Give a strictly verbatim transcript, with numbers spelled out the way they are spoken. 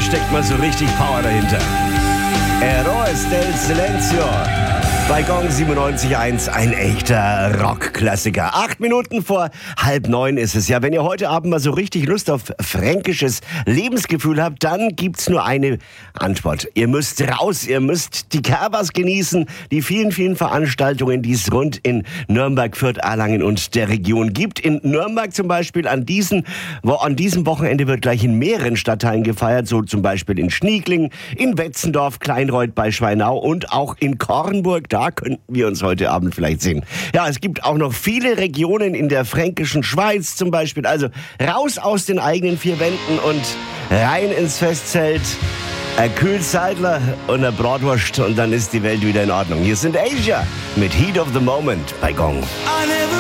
steckt mal so richtig Power dahinter. Héroes del Silencio. Bei Gong siebenundneunzig Komma eins, ein echter Rockklassiker. Acht Minuten vor halb neun ist es ja. Wenn ihr heute Abend mal so richtig Lust auf fränkisches Lebensgefühl habt, dann gibt's nur eine Antwort. Ihr müsst raus, ihr müsst die Kerbas genießen, die vielen, vielen Veranstaltungen, die es rund in Nürnberg, Fürth, Erlangen und der Region gibt. In Nürnberg zum Beispiel an diesem, wo an diesem Wochenende wird gleich in mehreren Stadtteilen gefeiert, so zum Beispiel in Schniegling, in Wetzendorf, Kleinreuth bei Schweinau und auch in Kornburg. Da könnten wir uns heute Abend vielleicht sehen. Ja, es gibt auch noch viele Regionen in der fränkischen Schweiz zum Beispiel. Also raus aus den eigenen vier Wänden und rein ins Festzelt. Ein Kühlseidler und eine Bratwurst und dann ist die Welt wieder in Ordnung. Hier sind Asia mit Heat of the Moment bei Gong. I never